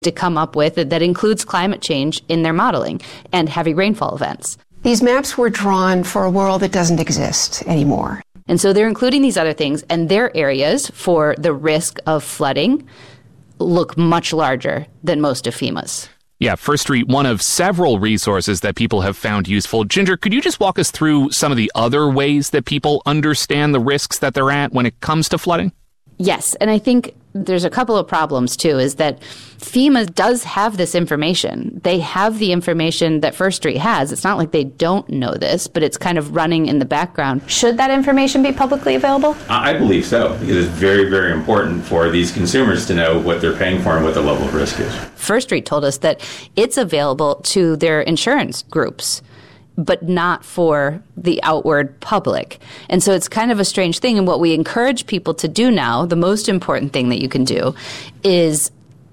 to come up with that includes climate change in their modeling and heavy rainfall events. These maps were drawn for a world that doesn't exist anymore. And so they're including these other things, and their areas for the risk of flooding look much larger than most of FEMA's. Yeah, First Street, one of several resources that people have found useful. Ginger, could you just walk us through some of the other ways that people understand the risks that they're at when it comes to flooding? Yes, and I think there's a couple of problems, too, is that FEMA does have this information. They have the information that First Street has. It's not like they don't know this, but it's kind of running in the background. Should that information be publicly available? I believe so, because it's very, very important for these consumers to know what they're paying for and what the level of risk is. First Street told us that it's available to their insurance groups, but not for the outward public. And so it's kind of a strange thing. And what we encourage people to do now, the most important thing that you can do, is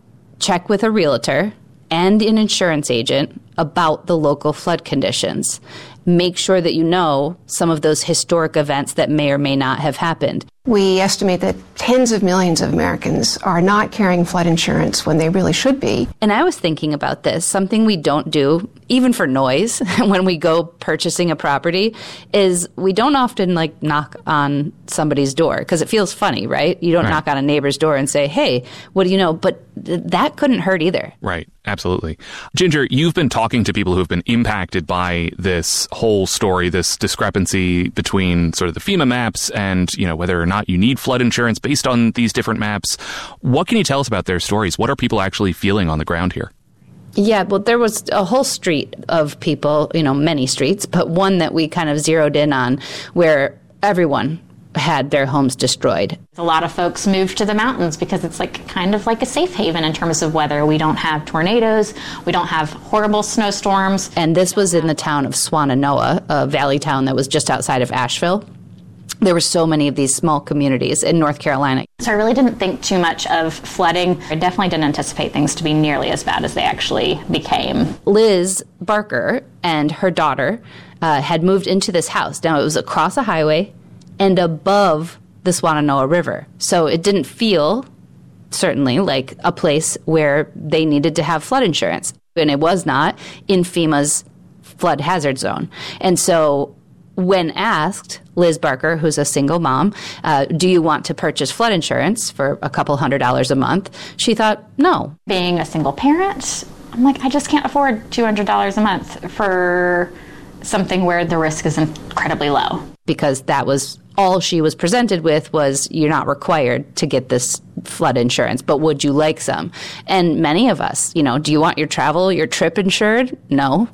check with a realtor and an insurance agent about the local flood conditions. Make sure that you know some of those historic events that may or may not have happened. We estimate that tens of millions of Americans are not carrying flood insurance when they really should be. And I was thinking about this, something we don't do, even for noise, when we go purchasing a property, is we don't often knock on somebody's door because it feels funny, right? You don't knock on a neighbor's door and say, hey, what do you know? But that couldn't hurt either. Right. Absolutely. Ginger, you've been talking to people who have been impacted by this whole story, this discrepancy between sort of the FEMA maps and, whether or not you need flood insurance based on these different maps. What can you tell us about their stories? What are people actually feeling on the ground here? Yeah, well, there was a whole street of people, many streets, but one that we kind of zeroed in on where everyone had their homes destroyed. A lot of folks moved to the mountains because it's kind of like a safe haven in terms of weather. We don't have tornadoes. We don't have horrible snowstorms. And this was in the town of Swannanoa, a valley town that was just outside of Asheville. There were so many of these small communities in North Carolina. So I really didn't think too much of flooding. I definitely didn't anticipate things to be nearly as bad as they actually became. Liz Barker and her daughter had moved into this house. Now, it was across a highway and above the Swannanoa River. So it didn't feel, certainly, like a place where they needed to have flood insurance. And it was not in FEMA's flood hazard zone. And so when asked, Liz Barker, who's a single mom, do you want to purchase flood insurance for a couple $100s a month? She thought, no. Being a single parent, I'm I just can't afford $200 a month for something where the risk is incredibly low. Because that was all she was presented with was, you're not required to get this flood insurance, but would you like some? And many of us, do you want your trip insured? No.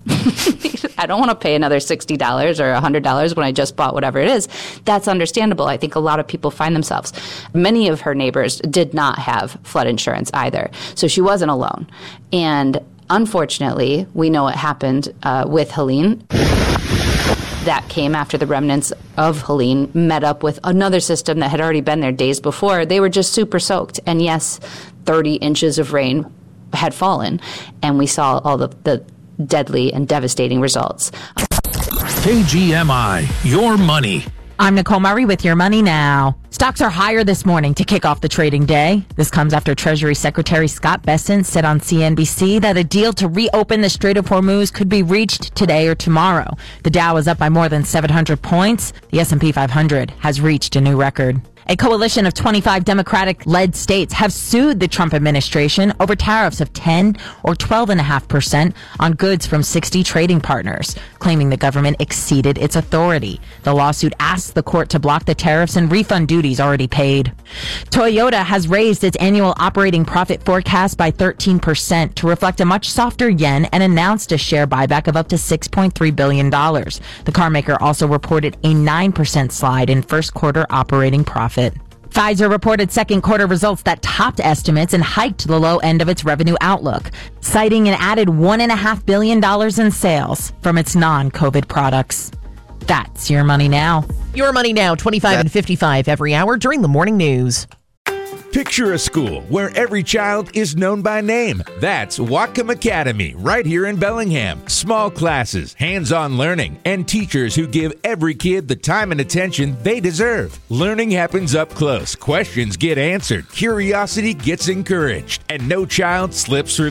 I don't want to pay another $60 or $100 when I just bought whatever it is. That's understandable. I think a lot of people find themselves. Many of her neighbors did not have flood insurance either. So she wasn't alone. And unfortunately, we know what happened with Helene. That came after the remnants of Helene met up with another system that had already been there days before. They were just super soaked. And yes, 30 inches of rain had fallen. And we saw all the deadly and devastating results. KGMI, your money. I'm Nicole Murray with Your Money Now. Stocks are higher this morning to kick off the trading day. This comes after Treasury Secretary Scott Bessent said on CNBC that a deal to reopen the Strait of Hormuz could be reached today or tomorrow. The Dow is up by more than 700 points. The S&P 500 has reached a new record. A coalition of 25 Democratic-led states have sued the Trump administration over tariffs of 10 or 12.5% on goods from 60 trading partners, claiming the government exceeded its authority. The lawsuit asks the court to block the tariffs and refund duties already paid. Toyota has raised its annual operating profit forecast by 13% to reflect a much softer yen and announced a share buyback of up to $6.3 billion. The carmaker also reported a 9% slide in first quarter operating profit. Pfizer reported second quarter results that topped estimates and hiked the low end of its revenue outlook, citing an added $1.5 billion in sales from its non-COVID products. That's Your Money Now. Your Money Now, 25 and 55 every hour during the morning news. Picture a school where every child is known by name. That's Whatcom Academy, right here in Bellingham. Small classes, hands-on learning, and teachers who give every kid the time and attention they deserve. Learning happens up close. Questions get answered. Curiosity gets encouraged. And no child slips through